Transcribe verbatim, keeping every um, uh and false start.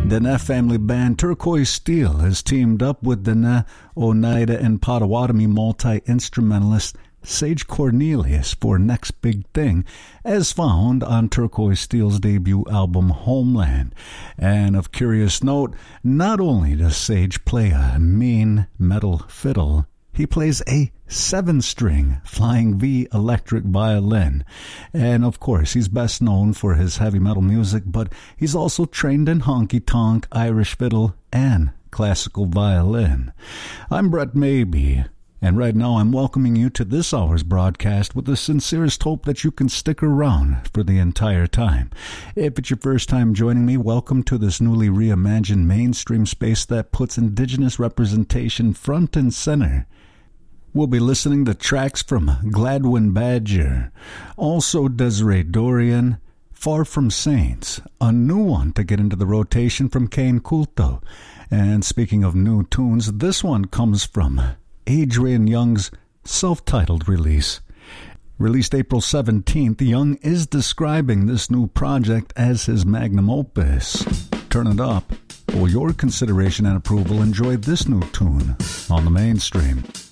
Dene family band Turquoise Steel has teamed up with Dene, Oneida, and Potawatomi multi-instrumentalist Sage Cornelius for Next Big Thing, as found on Turquoise Steel's debut album Homeland. And of curious note, not only does Sage play a mean metal fiddle, he plays a seven-string Flying V electric violin. And of course, he's best known for his heavy metal music, but he's also trained in honky-tonk, Irish fiddle, and classical violin. I'm Brett Maybe, and right now I'm welcoming you to this hour's broadcast with the sincerest hope that you can stick around for the entire time. If it's your first time joining me, welcome to this newly reimagined mainstream space that puts Indigenous representation front and center. We'll be listening to tracks from Gladwin Badger, also Desiree Dorian, Far From Saints, a new one to get into the rotation from Kane Kulto. And speaking of new tunes, this one comes from Adrian Young's self-titled release. Released April seventeenth, Young is describing this new project as his magnum opus. Turn it up. For your consideration and approval, enjoy this new tune on the mainstream.